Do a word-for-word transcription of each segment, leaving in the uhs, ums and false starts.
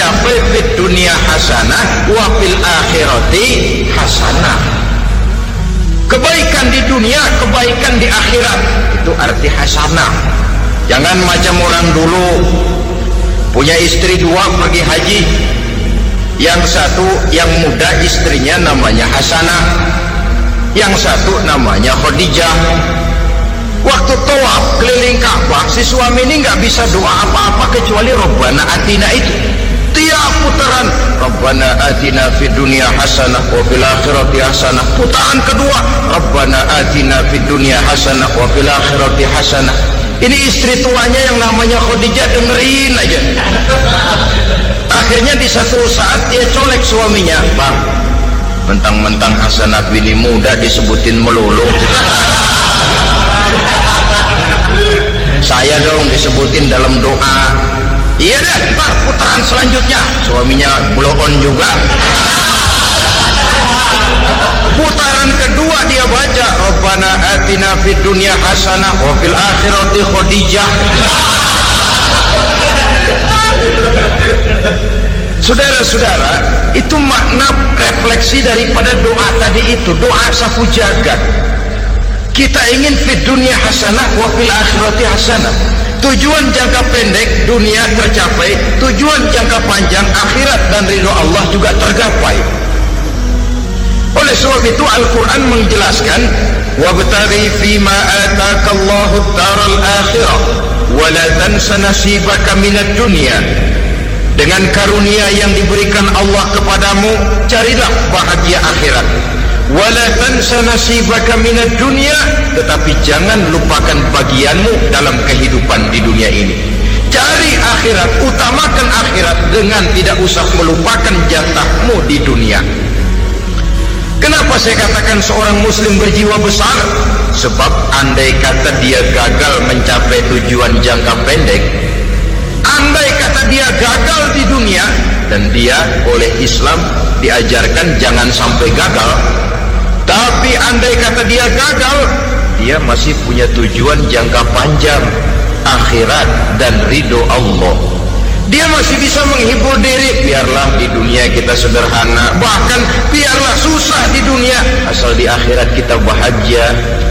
mencapai fid dunia hasanah wa fil akhirati hasanah. Kebaikan di dunia, kebaikan di akhirat, itu arti hasanah. Jangan macam orang dulu punya istri dua pergi haji, yang satu yang muda istrinya namanya Hasanah, yang satu namanya Khadijah. Waktu tawaf keliling Ka'bah, si suami ini nggak bisa doa apa-apa kecuali Rabbana Atina itu. Tiap putaran Rabbana Atina fid dunya hasanah wa fil akhirati hasanah. Putaran kedua Rabbana Atina fid dunya hasanah wa fil akhirati hasanah. Ini istri tuanya yang namanya Khadijah dengerin aja. Akhirnya di satu saat dia colek suaminya, "Bang, mentang-mentang Hasanah bini muda disebutin melulu, saya dong disebutin dalam doa." "Iya deh, ntar putaran selanjutnya." Suaminya blow on juga. Putaran kedua dia baca Rabbana Atina fid dunya hasanah wa fil akhirati Khadijah. Saudara-saudara, itu makna refleksi daripada doa tadi itu, doa sapu jagat. Kita ingin fid dunya hasanah wa fil akhirati hasanah. Tujuan jangka pendek dunia tercapai, tujuan jangka panjang akhirat dan ridho Allah juga tergapai. Oleh sebab itu Al-Quran menjelaskan, wabtaghi fima atakallahu ad-daral akhirah wa la tansa nasibaka minad dunya. Dengan karunia yang diberikan Allah kepadamu, carilah bahagia akhirat. Wa la tansa nasibaka minad dunya, tetapi jangan lupakan bagianmu dalam kehidupan di dunia ini. Cari akhirat, utamakan akhirat dengan tidak usah melupakan jatahmu di dunia. Kenapa saya katakan seorang muslim berjiwa besar? Sebab andai kata dia gagal mencapai tujuan jangka pendek, andai kata dia gagal di dunia, dan dia oleh Islam diajarkan jangan sampai gagal, tapi andai kata dia gagal, dia masih punya tujuan jangka panjang, akhirat dan ridho Allah. Dia masih bisa menghibur diri, biarlah di dunia kita sederhana, bahkan biarlah susah di dunia, asal di akhirat kita bahagia.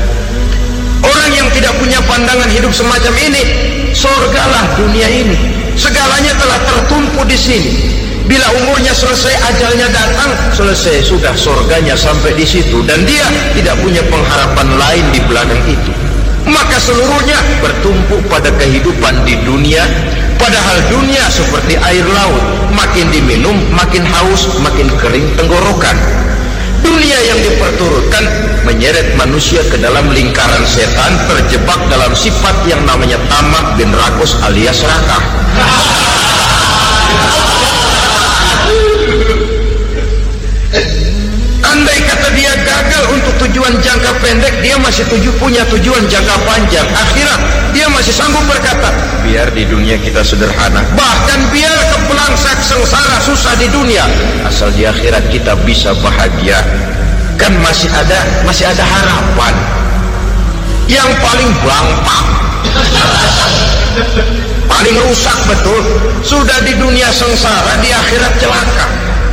Orang yang tidak punya pandangan hidup semacam ini, surgalah dunia ini, segalanya telah tertumpu di sini. Bila umurnya selesai, ajalnya datang, selesai sudah, surganya sampai di situ, dan dia tidak punya pengharapan lain di belakang itu. Maka seluruhnya bertumpu pada kehidupan di dunia, padahal dunia seperti air laut, makin diminum makin haus, makin kering tenggorokan. Dunia yang diperturutkan menyeret manusia ke dalam lingkaran setan, terjebak dalam sifat yang namanya tamak bin rakus alias rakah. Andai kata dia gagal untuk tujuan jangka pendek, dia masih tuju, punya tujuan jangka panjang, akhirat. Dia masih sanggup berkata, biar di dunia kita sederhana, bahkan biar kepelangsak sengsara susah di dunia, asal di akhirat kita bisa bahagia. Kan masih ada masih ada harapan. Yang paling bangpak, paling rusak betul, sudah di dunia sengsara, di akhirat celaka.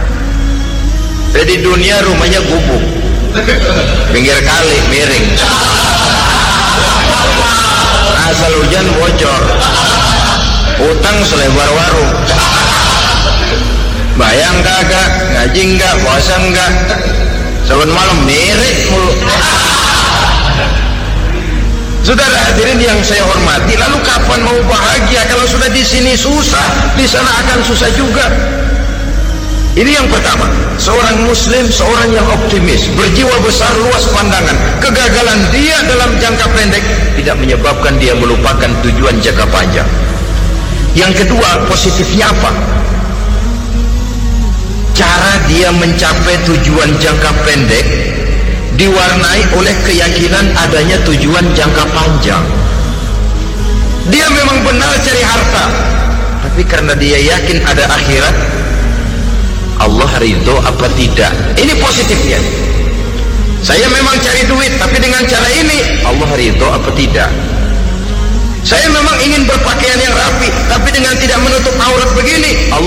Jadi dunia rumahnya gubuk, pinggir kali miring, asal hujan bocor, utang selebar warung, bayang kagak, ngaji enggak, puasa enggak, saban malam miring mulu. Saudara hadirin yang saya hormati, lalu kapan mau bahagia kalau sudah di sini susah, di sana akan susah juga. Ini yang pertama, seorang muslim, seorang yang optimis, berjiwa besar, luas pandangan. Kegagalan dia dalam jangka pendek tidak menyebabkan dia melupakan tujuan jangka panjang. Yang kedua, positifnya apa? Cara dia mencapai tujuan jangka pendek diwarnai oleh keyakinan adanya tujuan jangka panjang. Dia memang benar cari harta, tapi karena dia yakin ada akhirat, Allah ridho apa tidak. Ini positifnya. Saya memang cari duit, tapi dengan cara ini Allah ridho apa tidak. Saya memang ingin berpakaian yang rapi, tapi dengan tidak menutup aurat begini Allah